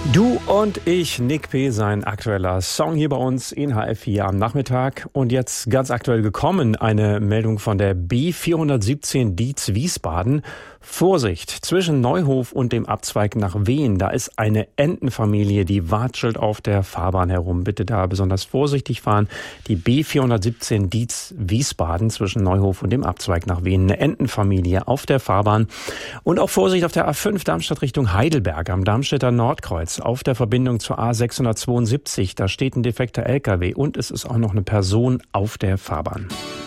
Du und ich, Nick P., sein aktueller Song hier bei uns in HR4 am Nachmittag. Und jetzt ganz aktuell gekommen, eine Meldung von der B417 Dietz-Wiesbaden. Vorsicht, zwischen Neuhof und dem Abzweig nach Wehen, da ist eine Entenfamilie, die watschelt auf der Fahrbahn herum. Bitte da besonders vorsichtig fahren. Die B417 Dietz-Wiesbaden zwischen Neuhof und dem Abzweig nach Wehen. Eine Entenfamilie auf der Fahrbahn. Und auch Vorsicht auf der A5 Darmstadt Richtung Heidelberg am Darmstädter Nordkreuz. Auf der Verbindung zur A672, da steht ein defekter LKW und es ist auch noch eine Person auf der Fahrbahn.